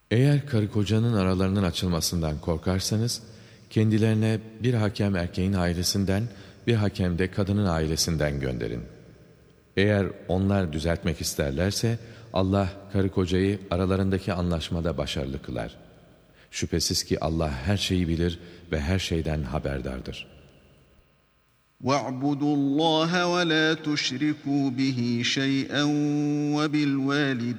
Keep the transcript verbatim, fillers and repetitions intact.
Eğer karı kocanın aralarının açılmasından korkarsanız, kendilerine bir hakem erkeğin ailesinden, bir hakem de kadının ailesinden gönderin. Eğer onlar düzeltmek isterlerse, Allah karı kocayı aralarındaki anlaşmada başarılı kılar. Şüphesiz ki Allah her şeyi bilir ve her şeyden haberdardır. وَاعْبُدُوا اللّٰهَ وَلَا تُشْرِكُوا بِهِ شَيْئًا وَبِالْوَالِدَيْنِ